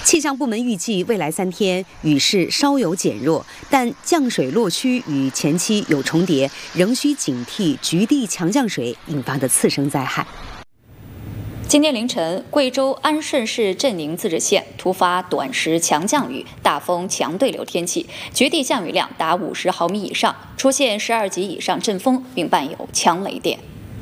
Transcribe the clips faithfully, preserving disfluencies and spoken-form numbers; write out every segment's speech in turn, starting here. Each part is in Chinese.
气象部门预计，未来三天雨势稍有减弱，但降水落区与前期有重叠，仍需警惕局地强降水引发的次生灾害。 今天凌晨，贵州安顺市镇宁自治县突发短时强降雨，大风强对流天气，局地降雨量达五十毫米以上，出现十二级以上阵风，并伴有强雷电。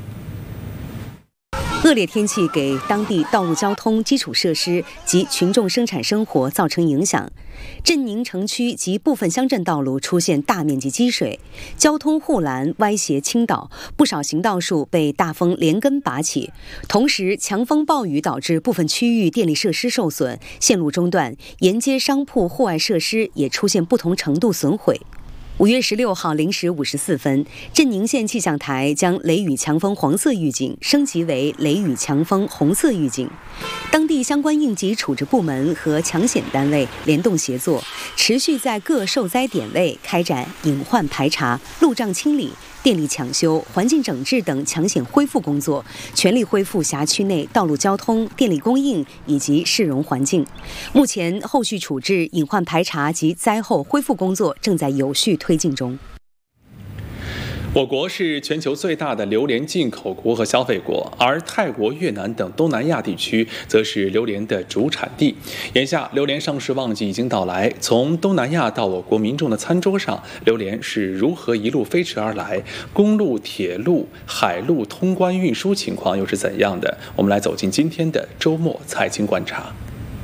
恶劣天气给当地道路交通基础设施及群众生产生活造成影响，镇宁城区及部分乡镇道路出现大面积积水，交通护栏歪斜倾倒，不少行道树被大风连根拔起。同时，强风暴雨导致部分区域电力设施受损，线路中断，沿街商铺、户外设施也出现不同程度损毁。五月十六号零时五十四分，镇宁县气象台将雷雨强风黄色预警升级为雷雨强风红色预警。当地相关应急处置部门和抢险单位联动协作，持续在各受灾点位开展隐患排查、路障清理、电力抢修、环境整治等抢险恢复工作，全力恢复辖区内道路交通、电力供应以及市容环境。目前，后续处置、隐患排查及灾后恢复工作正在有序推进中。 我国是全球最大的榴莲进口国和消费国，而泰国、越南等东南亚地区则是榴莲的主产地。眼下，榴莲上市旺季已经到来，从东南亚到我国民众的餐桌上，榴莲是如何一路飞驰而来？公路、铁路、海路通关运输情况又是怎样的？我们来走进今天的周末财经观察。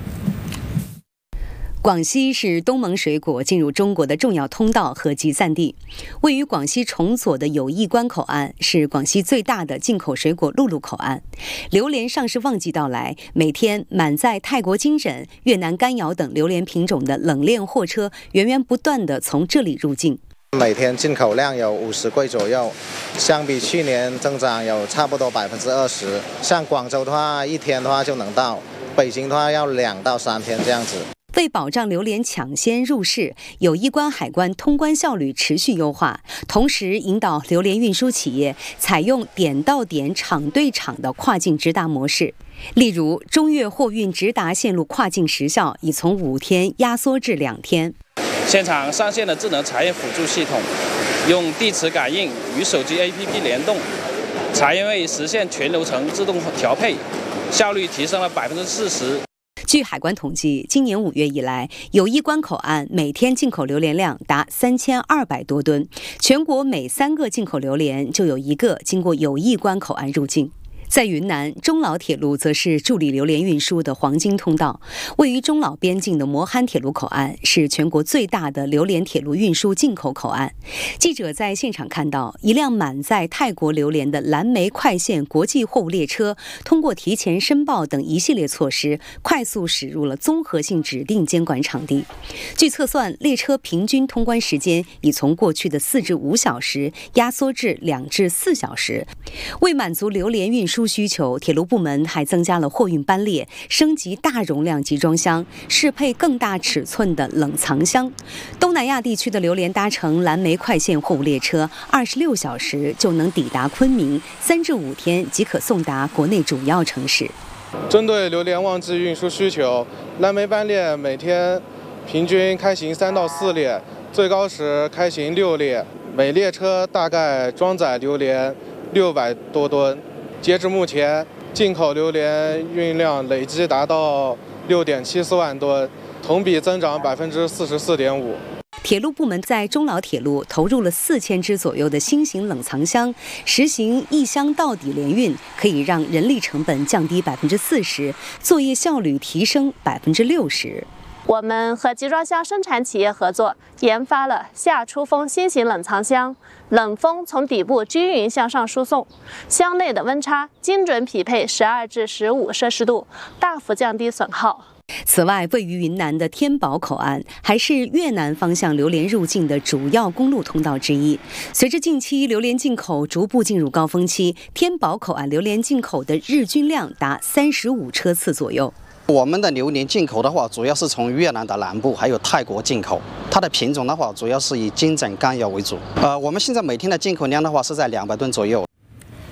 广西是东盟水果进入中国的重要通道和集散地。位于广西崇左的友谊关口岸是广西最大的进口水果陆路口岸。榴莲上市旺季到来，每天满载泰国金枕、越南干瑶等榴莲品种的冷链货车源源不断地从这里入境。 每天进口量有五十柜左右，相比去年增长有差不多百分之二十。像广州的话，一天的话就能到；北京的话要两到三天这样子。 为保障榴莲抢先入市，友谊关海关通关效率持续优化，同时引导榴莲运输企业采用点到点、场对场的跨境直达模式。例如，中越货运直达线路跨境时效已从五天压缩至两天。 现场上线的智能查验辅助系统，用地磁感应与手机 A P P 联动，查验位实现全流程自动调配，效率提升了百分之四十。 据海关统计，今年五月以来，友谊关口岸每天进口榴莲量达三千二百多吨，全国每三个进口榴莲就有一个经过友谊关口岸入境。在云南，中老铁路则是助力榴莲运输的黄金通道。位于中老边境的磨憨铁路口岸是全国最大的榴莲铁路运输进口口岸。记者在现场看到，一辆满载泰国榴莲的蓝莓快线国际货物列车，通过提前申报等一系列措施，快速驶入了综合性指定监管场地。据测算，列车平均通关时间已从过去的四至五小时压缩至两至四小时。为满足榴莲运输需求，铁路部门还增加了货运班列，升级大容量集装箱，适配更大尺寸的冷藏箱。东南亚地区的榴莲搭乘蓝莓快线货物列车，二十六小时就能抵达昆明，三至五天即可送达国内主要城市。 针对榴莲旺季运输需求，蓝莓班列每天平均开行三到四列，最高时开行六列，每列车大概装载榴莲六百多吨。截至目前，进口榴莲运量累计达到六点七四万吨，同比增长百分之四十四点五。 铁路部门在中老铁路投入了四千只左右的新型冷藏箱，实行一箱到底联运，可以让人力成本降低百分之四十，作业效率提升百分之六十。 我们和集装箱生产企业合作，研发了下出风新型冷藏箱，冷风从底部均匀向上输送，箱内的温差精准匹配十二至十五摄氏度，大幅降低损耗。 此外，位于云南的天宝口岸还是越南方向榴莲入境的主要公路通道之一。随着近期榴莲进口逐步进入高峰期，天宝口岸榴莲进口的日均量达三十五车次左右。 我们的榴莲进口的话，主要是从越南的南部还有泰国进口，它的品种的话，主要是以金枕干瑶为主。呃，我们现在每天的进口量的话是在两百吨左右。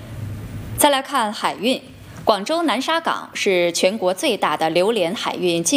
再来看海运，广州南沙港是全国最大的榴莲海运进